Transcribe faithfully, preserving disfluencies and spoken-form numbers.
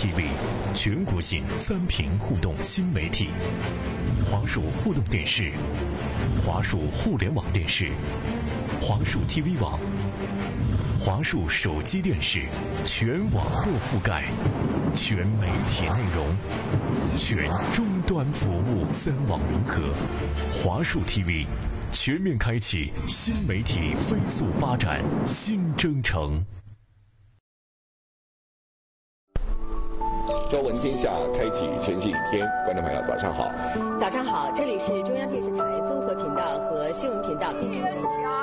T V， 全国性三屏互动新媒体。华数互动电视、华数互联网电视、华数 T V 网、华数手机电视，全网络覆盖，全媒体内容，全终端服务，三网融合。华数 T V 全面开启新媒体飞速发展新征程。 朝闻天下，开启全新一天。观众朋友，早上好！ 早上好，这里是中央电视台综合频道和新闻频道并机播出。